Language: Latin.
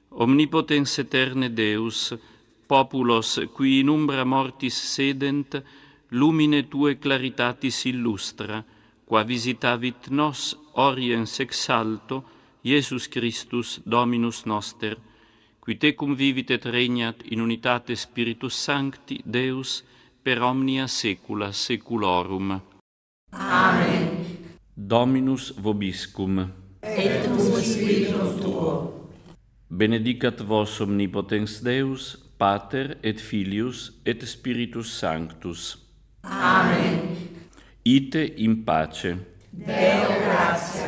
omnipotens aeterne Deus, populos qui in umbra mortis sedent, lumine Tue claritatis illustra, qua visitavit nos oriens ex alto, Iesus Christus Dominus noster, qui Tecum vivit et regnat in unitate Spiritus Sancti, Deus, per omnia saecula saeculorum. Amen. Dominus vobiscum. Et cum spiritum tuo. Benedicat vos omnipotens Deus, Pater et Filius et Spiritus Sanctus. Amen. Ite in pace. Deo gratia.